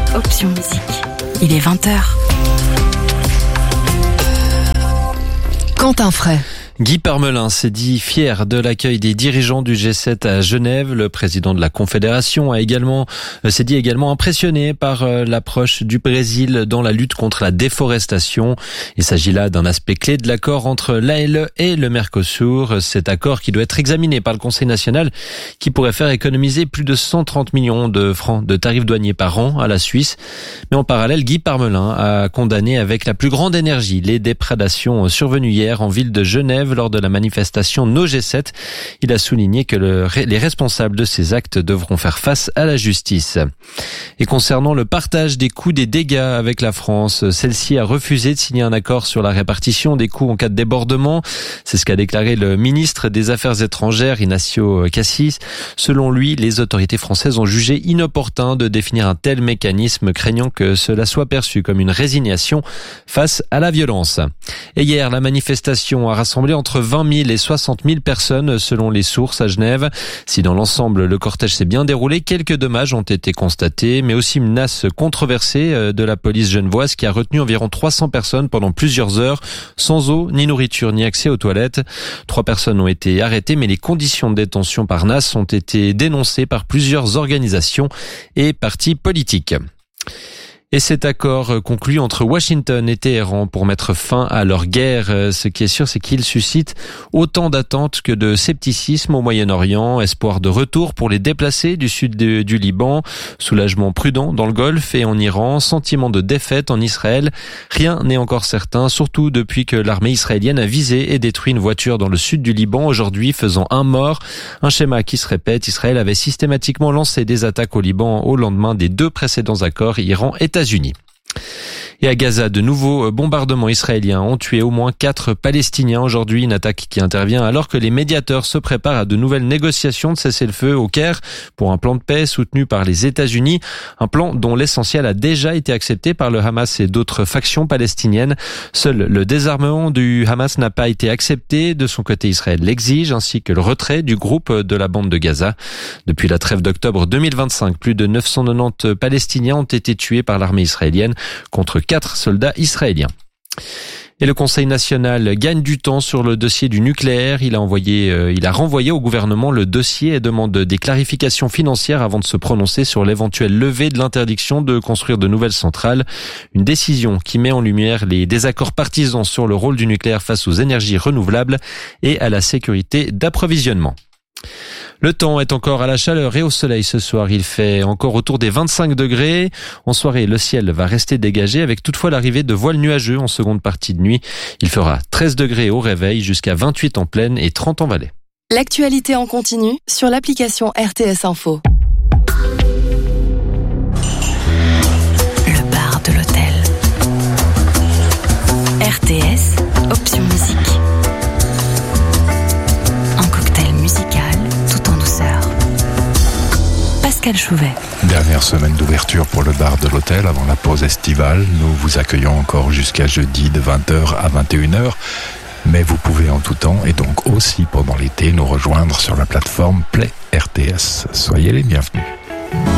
Option Musique. Il est 20h. Quentin Fray. Guy Parmelin s'est dit fier de l'accueil des dirigeants du G7 à Genève. Le président de la Confédération s'est dit également impressionné par l'approche du Brésil dans la lutte contre la déforestation. Il s'agit là d'un aspect clé de l'accord entre l'ALE et le Mercosur. Cet accord qui doit être examiné par le Conseil national qui pourrait faire économiser plus de 130 millions de francs de tarifs douaniers par an à la Suisse. Mais en parallèle, Guy Parmelin a condamné avec la plus grande énergie les déprédations survenues hier en ville de Genève lors de la manifestation No G7. Il a souligné que les responsables de ces actes devront faire face à la justice. Et concernant le partage des coûts des dégâts avec la France, celle-ci a refusé de signer un accord sur la répartition des coûts en cas de débordement. C'est ce qu'a déclaré le ministre des Affaires étrangères, Ignacio Cassis. Selon lui, les autorités françaises ont jugé inopportun de définir un tel mécanisme, craignant que cela soit perçu comme une résignation face à la violence. Et hier, la manifestation a rassemblé entre 20 000 et 60 000 personnes selon les sources à Genève. Si dans l'ensemble le cortège s'est bien déroulé, quelques dommages ont été constatés, mais aussi une menace controversée de la police genevoise qui a retenu environ 300 personnes pendant plusieurs heures, sans eau, ni nourriture, ni accès aux toilettes. 3 personnes ont été arrêtées, mais les conditions de détention par NAS ont été dénoncées par plusieurs organisations et partis politiques. Et cet accord conclu entre Washington et Téhéran pour mettre fin à leur guerre. Ce qui est sûr, c'est qu'il suscite autant d'attentes que de scepticisme au Moyen-Orient. Espoir de retour pour les déplacés du sud du Liban. Soulagement prudent dans le Golfe et en Iran. Sentiment de défaite en Israël. Rien n'est encore certain, surtout depuis que l'armée israélienne a visé et détruit une voiture dans le sud du Liban aujourd'hui, faisant 1 mort. Un schéma qui se répète. Israël avait systématiquement lancé des attaques au Liban au lendemain des 2 précédents accords Iran-États-Unis. Et à Gaza, de nouveaux bombardements israéliens ont tué au moins 4 Palestiniens aujourd'hui. Une attaque qui intervient alors que les médiateurs se préparent à de nouvelles négociations de cessez-le-feu au Caire pour un plan de paix soutenu par les États-Unis. Un plan dont l'essentiel a déjà été accepté par le Hamas et d'autres factions palestiniennes. Seul le désarmement du Hamas n'a pas été accepté. De son côté, Israël l'exige, ainsi que le retrait du groupe de la bande de Gaza. Depuis la trêve d'octobre 2025, plus de 990 Palestiniens ont été tués par l'armée israélienne contre 4 soldats israéliens. Et le Conseil national gagne du temps sur le dossier du nucléaire. Il a renvoyé au gouvernement le dossier et demande des clarifications financières avant de se prononcer sur l'éventuelle levée de l'interdiction de construire de nouvelles centrales. Une décision qui met en lumière les désaccords partisans sur le rôle du nucléaire face aux énergies renouvelables et à la sécurité d'approvisionnement. Le temps est encore à la chaleur et au soleil ce soir. Il fait encore autour des 25 degrés. En soirée, le ciel va rester dégagé avec toutefois l'arrivée de voiles nuageux en seconde partie de nuit. Il fera 13 degrés au réveil jusqu'à 28 en plaine et 30 en vallée. L'actualité en continu sur l'application RTS Info. Le bar de l'hôtel. RTS, Option Musique. Un cocktail musical tout en douceur. Pascal Chouvet. Dernière semaine d'ouverture pour le bar de l'hôtel avant la pause estivale. Nous vous accueillons encore jusqu'à jeudi de 20h à 21h. Mais vous pouvez en tout temps et donc aussi pendant l'été nous rejoindre sur la plateforme Play RTS. Soyez les bienvenus.